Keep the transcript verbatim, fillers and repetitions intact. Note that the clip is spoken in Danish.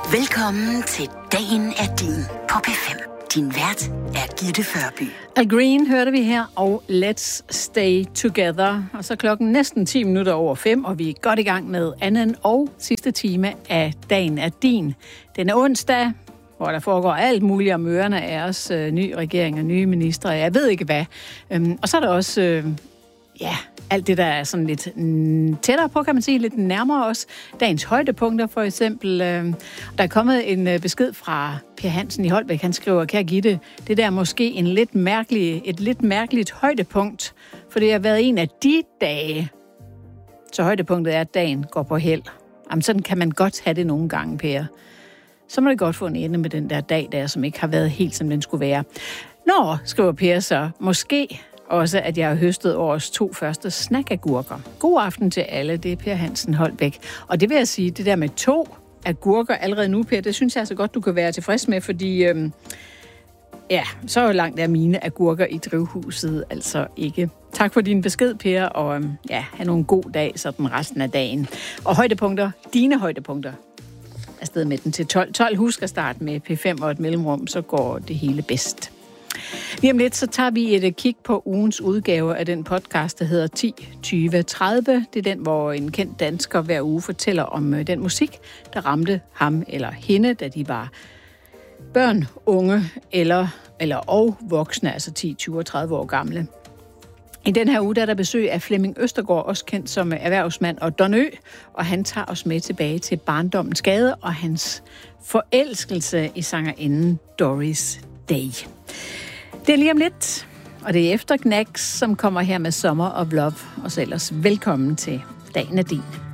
Velkommen til Dagen er din på P fem. Din vært er Gitte Førby. Al Green hørte vi her, og Let's Stay Together. Og så klokken næsten ti minutter over fem, og vi er godt i gang med anden og sidste time af Dagen er din. Den er onsdag, hvor der foregår alt muligt om ørerne af os, øh, ny regering og nye ministre, jeg ved ikke hvad. Øhm, og så er der også, øh, ja, alt det, der er sådan lidt mm, tættere på, kan man sige, lidt nærmere os. Dagens højdepunkter, for eksempel. Øh, der er kommet en øh, besked fra Per Hansen i Holbæk. Han skriver, kære Gitte, det der er måske en lidt mærkelig, et lidt mærkeligt højdepunkt, for det har været en af de dage. Så højdepunktet er, at dagen går på held. Jamen, sådan kan man godt have det nogle gange, Per. Så må det godt få en ende med den der dag der, som ikke har været helt, som den skulle være. Nå, skriver Per så, måske også, at jeg har høstet årets to første snackagurker. God aften til alle, det er Per Hansen Holbæk. Og det vil jeg sige, det der med to agurker allerede nu, Per, det synes jeg så godt, du kan være tilfreds med, fordi øhm, ja, så langt er mine agurker i drivhuset altså ikke. Tak for din besked, Per, og øhm, ja, have nogle god dag sådan resten af dagen. Og højdepunkter, dine højdepunkter. Afsted med den til tolv tolv. Husk at starte med P fem og et mellemrum, så går det hele bedst. Lige om lidt, så tager vi et kig på ugens udgave af den podcast, der hedder ti tyve tredive. Det er den, hvor en kendt dansker hver uge fortæller om den musik, der ramte ham eller hende, da de var børn, unge eller, eller og voksne, altså ti, tyve og tredive år gamle. I den her uge der er der besøg af Flemming Østergaard, også kendt som erhvervsmand og Don Ø, og han tager os med tilbage til barndommens gade og hans forelskelse i sangerinden Doris Day. Det er lige om lidt, og det er efter Knacks, som kommer her med Summer of Love, og så ellers velkommen til Dagen er din.